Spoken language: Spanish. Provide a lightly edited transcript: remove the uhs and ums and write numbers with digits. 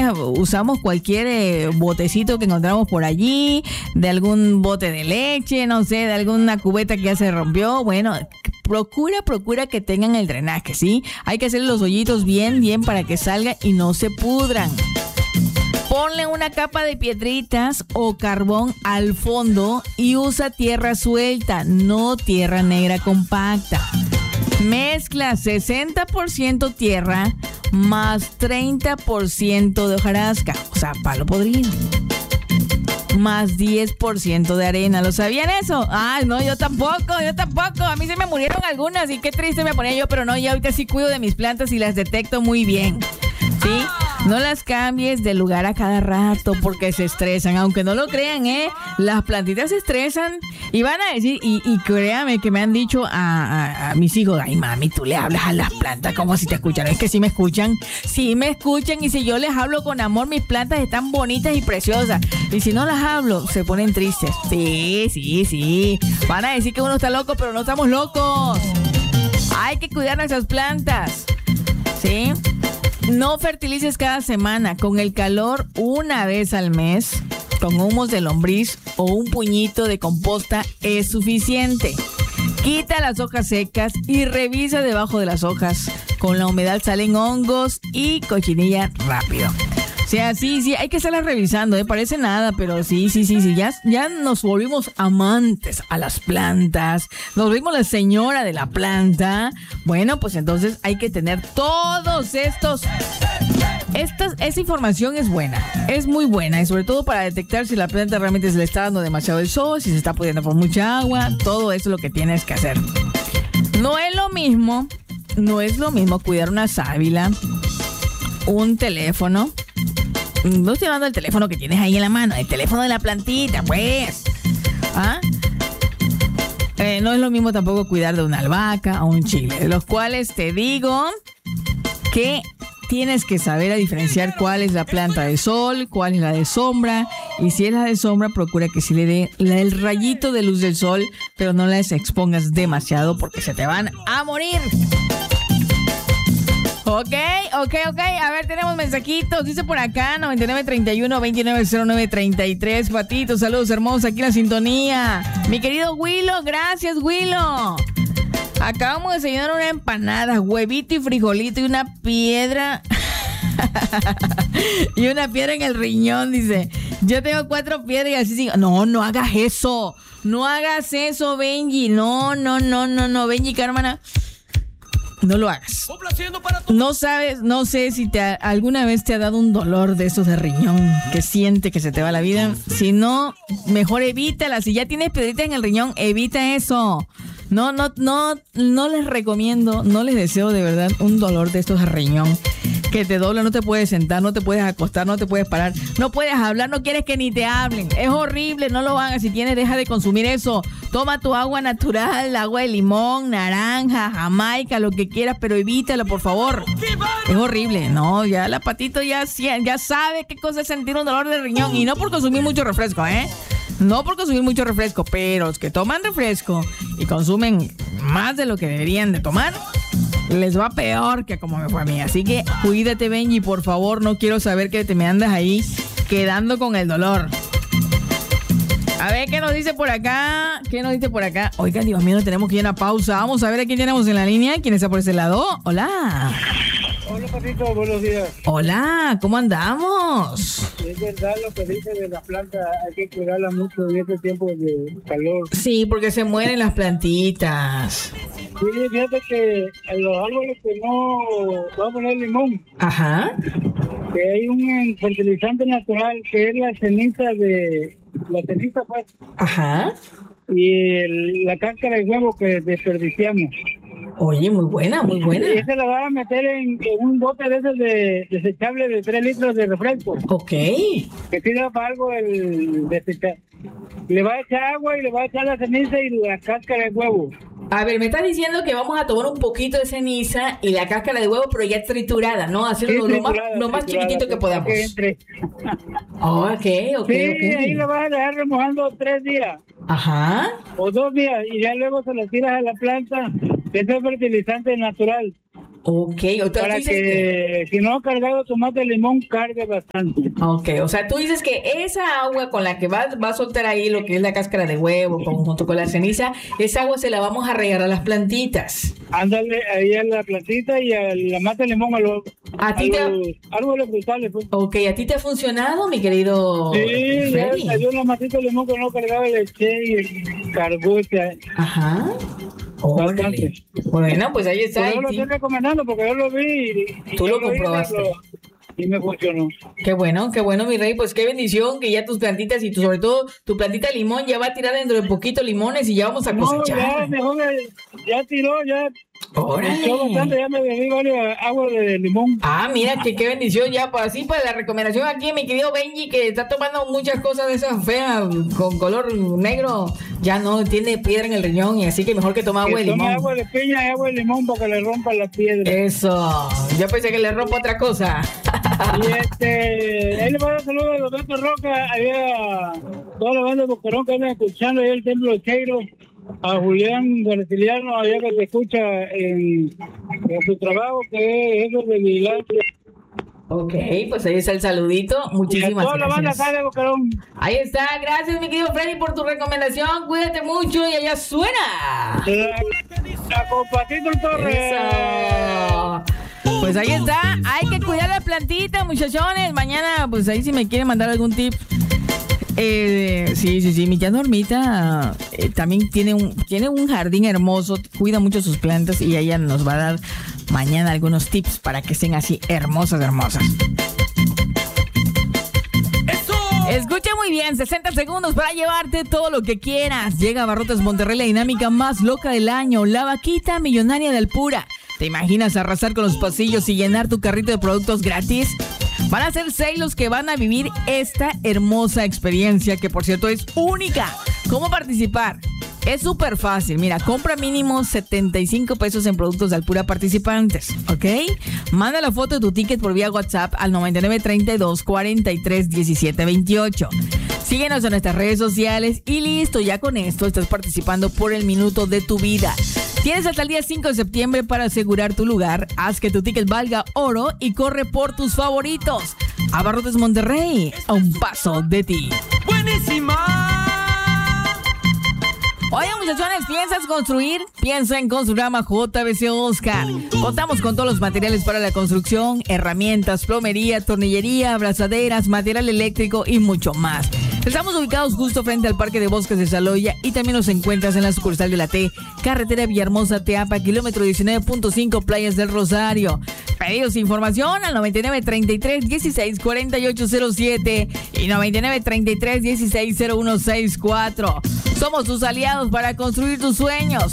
ocasiones usamos cualquier botecito que encontramos por allí, de algún bote de leche, no sé, de alguna cubeta que ya se rompió. Bueno, procura que tengan el drenaje, ¿sí? Hay que hacer los hoyitos bien para que salga y no se pudran. Ponle una capa de piedritas o carbón al fondo y usa tierra suelta, no tierra negra compacta. Mezcla 60% tierra más 30% de hojarasca, o sea, palo podrido, más 10% de arena. ¿Lo sabían eso? Ay, no, yo tampoco. A mí se me murieron algunas y qué triste me ponía yo, pero no, ya ahorita sí cuido de mis plantas y las detecto muy bien, ¿sí? No las cambies de lugar a cada rato porque se estresan. Aunque no lo crean, las plantitas se estresan y van a decir, y créame que me han dicho a mis hijos, ay mami, tú le hablas a las plantas como si te escucharan. Es que sí me escuchan, y si yo les hablo con amor, mis plantas están bonitas y preciosas. Y si no las hablo, se ponen tristes. Sí. Van a decir que uno está loco, pero no estamos locos. Hay que cuidar nuestras plantas, ¿sí? No fertilices cada semana. Con el calor, una vez al mes, con humos de lombriz o un puñito de composta es suficiente. Quita las hojas secas y revisa debajo de las hojas. Con la humedad salen hongos y cochinilla rápido. O sea, sí, hay que estarlas revisando, parece nada, pero sí, ya nos volvimos amantes a las plantas, nos volvimos la señora de la planta. Bueno, pues entonces hay que tener todos esa información es buena, es muy buena, y sobre todo para detectar si la planta realmente se le está dando demasiado el sol, si se está pudriendo por mucha agua. Todo eso es lo que tienes que hacer. No es lo mismo cuidar una sábila, un teléfono. No estoy hablando del teléfono que tienes ahí en la mano, el teléfono de la plantita, pues. No es lo mismo tampoco cuidar de una albahaca o un chile, de los cuales te digo que tienes que saber diferenciar cuál es la planta de sol, cuál es la de sombra. Y si es la de sombra, procura que sí le dé el rayito de luz del sol, pero no las expongas demasiado porque se te van a morir. Ok. A ver, tenemos mensajitos. Dice por acá, 9931-2909-33. Patito, saludos hermosos, aquí en la sintonía. Mi querido Willow, gracias, Willow. Acabamos de desayunar una empanada, huevito y frijolito y una piedra. Y una piedra en el riñón, dice. Yo tengo 4 piedras y así sigo. No hagas eso. No hagas eso, Benji. No, Benji, hermana. No lo hagas. No sé si alguna vez te ha dado un dolor de esos de riñón que siente que se te va la vida. Si no, mejor evítala. Si ya tienes piedrita en el riñón, evita eso. No les recomiendo, no les deseo de verdad un dolor de estos de riñón que te dobla, no te puedes sentar, no te puedes acostar, no te puedes parar, no puedes hablar, no quieres que ni te hablen. Es horrible, no lo hagas. Si tienes, deja de consumir eso. Toma tu agua natural, agua de limón, naranja, jamaica, lo que quieras, pero evítalo, por favor. Es horrible. No, ya la Patito ya sabe qué cosa es sentir un dolor de riñón. Y no por consumir mucho refresco, No por consumir mucho refresco, pero los que toman refresco y consumen más de lo que deberían de tomar, les va peor que como me fue a mí. Así que cuídate, Benji, por favor. No quiero saber que te me andas ahí quedando con el dolor. A ver, ¿qué nos dice por acá? Oigan, Dios mío, tenemos que ir a una pausa. Vamos a ver a quién tenemos en la línea. ¿Quién está por ese lado? Hola. Hola, Patito, buenos días. Hola, ¿cómo andamos? Es verdad lo que dice de la planta, hay que cuidarla mucho en este tiempo de calor. Sí, porque se mueren las plantitas. Sí, fíjate que a los árboles que no va a poner limón. Ajá. Que hay un fertilizante natural que es la ceniza pues. Ajá. Y la cáscara de huevo que desperdiciamos. Oye, muy buena. Y esa la vas a meter en un bote de esos desechable de 3 litros de refresco. Ok. Que sirva para algo el desechable. Le va a echar agua y le va a echar la ceniza y la cáscara de huevo. A ver, me estás diciendo que vamos a tomar un poquito de ceniza y la cáscara de huevo, pero ya triturada, ¿no? Hacerlo lo más chiquitito que podamos. Ok. Sí, ahí lo vas a dejar remojando 3 días. Ajá. O 2 días, y ya luego se lo tiras a la planta. Ese es fertilizante natural. Ok, o sea, para que si no ha cargado tomate de limón, cargue bastante. Ok, o sea, tú dices que esa agua con la que va a soltar ahí lo que es la cáscara de huevo junto con la ceniza, esa agua se la vamos a regar a las plantitas. Ándale ahí a la plantita y a la mata de limón a los árboles frutales. Pues. Ok, ¿a ti te ha funcionado, mi querido Sí, Freddy? ya salió una matita de limón que no cargaba, le eché y cargó Ajá. Órale. Bueno, pues ahí está. Yo lo estoy recomendando porque yo lo vi y tú lo comprobaste. Y me funcionó. Qué bueno, mi rey. Pues qué bendición que ya tus plantitas y sobre todo tu plantita de limón ya va a tirar dentro de poquito limones y ya vamos a cosechar. No, ya, mejor ya tiró, ya. ¡Órale! Bastante, ya me bebí varias aguas de limón. Ah, mira, qué bendición. Ya, pues así para la recomendación aquí, mi querido Benji, que está tomando muchas cosas de esas feas con color negro, ya no tiene piedra en el riñón y así que mejor que toma agua de limón. Toma agua de piña y agua de limón para que le rompa la piedra. Eso. Yo pensé que le rompa otra cosa. Y ahí le voy a dar saludos a Roberto Roca, ahí a toda la banda de Boquerón que andan escuchando ahí el Templo de Cheiro, a Julián Garciliano, allá que se escucha en su trabajo, que es eso de vigilancia. Ok, pues ahí está el saludito. Muchísimas gracias. Toda la banda acá de Boquerón. Ahí está, gracias mi querido Freddy por tu recomendación. Cuídate mucho y allá suena. La Compatito Torres. Eso. Pues ahí está, hay que cuidar la plantita, muchachones. Mañana, pues ahí si me quieren mandar algún tip. Sí, mi tía Normita también tiene un jardín hermoso, cuida mucho sus plantas y ella nos va a dar mañana algunos tips para que estén así hermosas. Escucha muy bien, 60 segundos para llevarte todo lo que quieras. Llega a Abarrotes Monterrey, la dinámica más loca del año, la vaquita millonaria de Alpura. ¿Te imaginas arrasar con los pasillos y llenar tu carrito de productos gratis? Van a ser 6 los que van a vivir esta hermosa experiencia, que por cierto es única. ¿Cómo participar? Es súper fácil. Mira, compra mínimo 75 pesos en productos de Alpura participantes, ¿ok? Manda la foto de tu ticket por vía WhatsApp al 9932-431728. Síguenos en nuestras redes sociales y listo, ya con esto estás participando por el minuto de tu vida. Tienes hasta el día 5 de septiembre para asegurar tu lugar. Haz que tu ticket valga oro y corre por tus favoritos. Abarrotes Monterrey, a un paso de ti. ¡Buenísima! Oigan, muchachones, ¿piensas construir? Piensa en Construrama JBC Oscar. Contamos con todos los materiales para la construcción, herramientas, plomería, tornillería, abrazaderas, material eléctrico y mucho más. Estamos ubicados justo frente al Parque de Bosques de Saloya y también nos encuentras en la sucursal de la T, carretera Villahermosa, Teapa, kilómetro 19.5, Playas del Rosario. Pedidos e información al 9933-164807 y 9933-160164. Somos tus aliados para construir tus sueños.